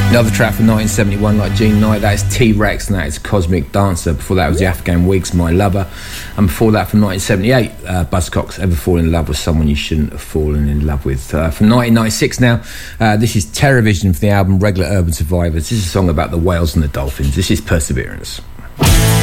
Another track from 1971, like Jean Knight, that is T-Rex, and that is Cosmic Dancer. Before that was the Afghan Wigs, My Lover. And before that, from 1978, Buzzcocks, Ever Fall in Love with Someone You Shouldn't Have Fallen in Love With. From 1996 now, this is Terrorvision from the album Regular Urban Survivors. This is a song about the whales and the dolphins. This is Perseverance.